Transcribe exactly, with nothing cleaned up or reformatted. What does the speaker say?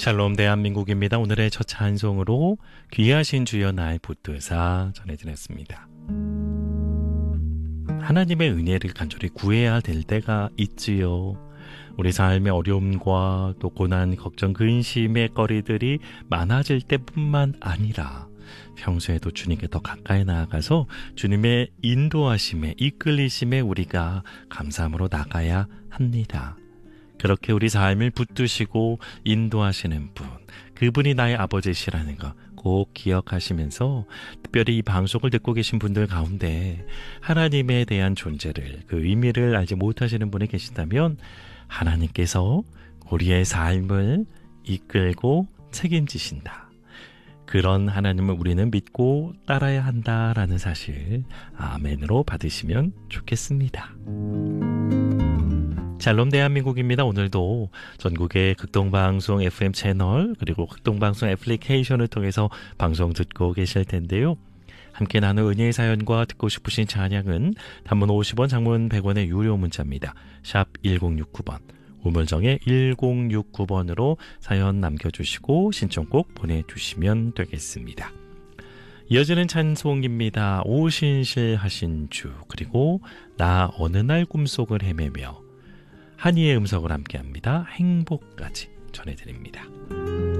샬롬 대한민국입니다. 오늘의 첫 찬송으로 귀하신 주여 나의 붙드사 전해드렸습니다. 하나님의 은혜를 간절히 구해야 될 때가 있지요. 우리 삶의 어려움과 또 고난, 걱정, 근심의 거리들이 많아질 때뿐만 아니라 평소에도 주님께 더 가까이 나아가서 주님의 인도하심에 이끌리심에 우리가 감사함으로 나가야 합니다. 그렇게 우리 삶을 붙드시고 인도하시는 분, 그분이 나의 아버지시라는 거 꼭 기억하시면서 특별히 이 방송을 듣고 계신 분들 가운데 하나님에 대한 존재를, 그 의미를 알지 못하시는 분이 계신다면 하나님께서 우리의 삶을 이끌고 책임지신다. 그런 하나님을 우리는 믿고 따라야 한다라는 사실 아멘으로 받으시면 좋겠습니다. 샬롬 대한민국입니다. 오늘도 전국의 극동방송 에프엠 채널 그리고 극동방송 애플리케이션을 통해서 방송 듣고 계실 텐데요. 함께 나눌 은혜의 사연과 듣고 싶으신 찬양은 단문 오십 원, 장문 백 원의 유료 문자입니다. 샵 일공육구 번, 우물정에 일공육구 번으로 사연 남겨주시고 신청곡 보내주시면 되겠습니다. 이어지는 찬송입니다. 오신실 하신 주, 그리고 나 어느 날 꿈속을 헤매며 한이의 음성을 함께합니다. 행복까지 전해드립니다.